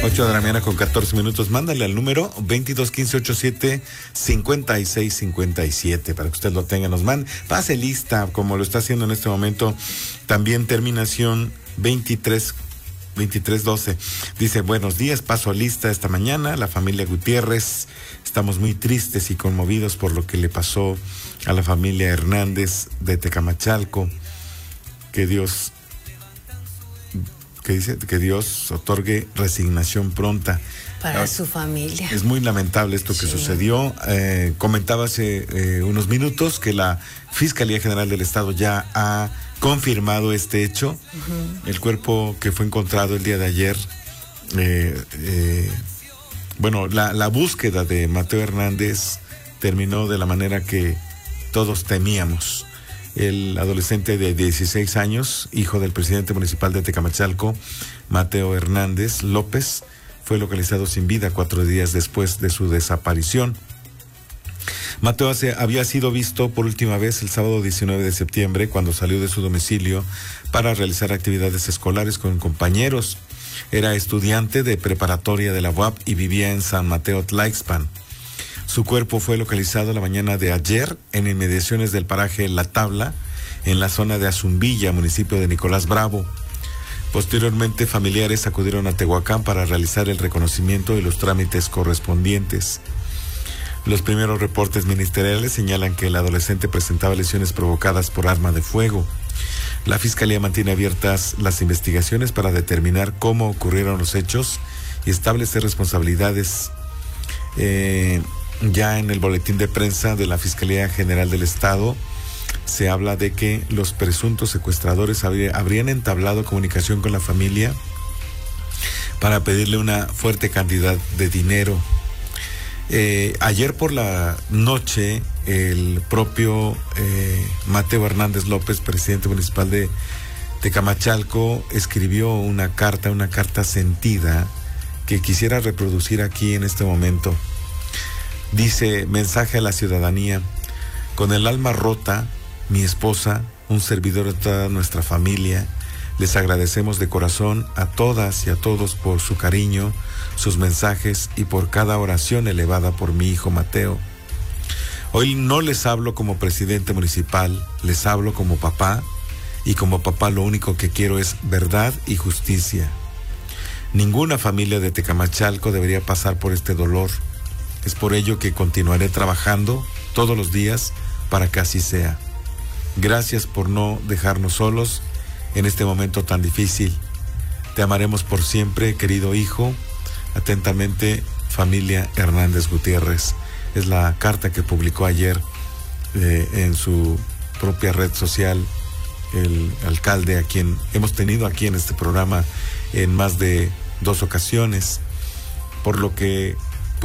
8 de la mañana con 14 minutos. Mándale al número 221587-5657 para que usted lo tenga. Nos mande, pase lista como lo está haciendo en este momento. También terminación 2312. Dice, buenos días, paso a lista esta mañana. La familia Gutiérrez, estamos muy tristes y conmovidos por lo que le pasó a la familia Hernández de Tecamachalco. Que Dios otorgue resignación pronta para su familia. Es muy lamentable esto que sucedió. Comentaba hace unos minutos que la Fiscalía General del Estado ya ha confirmado este hecho. El cuerpo que fue encontrado el día de ayer, la búsqueda de Mateo Hernández terminó de la manera que todos temíamos. El adolescente de 16 años, hijo del presidente municipal de Tecamachalco, Mateo Hernández López, fue localizado sin vida 4 días después de su desaparición. Mateo había sido visto por última vez el sábado 19 de septiembre, cuando salió de su domicilio para realizar actividades escolares con compañeros. Era estudiante de preparatoria de la UAP y vivía en San Mateo Tlaixpan. Su cuerpo fue localizado la mañana de ayer en inmediaciones del paraje La Tabla, en la zona de Azumbilla, municipio de Nicolás Bravo. Posteriormente, familiares acudieron a Tehuacán para realizar el reconocimiento y los trámites correspondientes. Los primeros reportes ministeriales señalan que el adolescente presentaba lesiones provocadas por arma de fuego. La Fiscalía mantiene abiertas las investigaciones para determinar cómo ocurrieron los hechos y establecer responsabilidades. Ya en el boletín de prensa de la Fiscalía General del Estado se habla de que los presuntos secuestradores habrían entablado comunicación con la familia para pedirle una fuerte cantidad de dinero. Ayer por la noche, el propio Mateo Hernández López, presidente municipal de Tecamachalco, escribió una carta sentida que quisiera reproducir aquí en este momento. Dice: mensaje a la ciudadanía. Con el alma rota, mi esposa, un servidor de toda nuestra familia, les agradecemos de corazón a todas y a todos por su cariño, sus mensajes y por cada oración elevada por mi hijo Mateo. Hoy no les hablo como presidente municipal, les hablo como papá, y como papá lo único que quiero es verdad y justicia. Ninguna familia de Tecamachalco debería pasar por este dolor. Es por ello que continuaré trabajando todos los días para que así sea. Gracias por no dejarnos solos en este momento tan difícil. Te amaremos por siempre, querido hijo. Atentamente, familia Hernández Gutiérrez. Es la carta que publicó ayer en su propia red social el alcalde, a quien hemos tenido aquí en este programa en más de 2 ocasiones, por lo que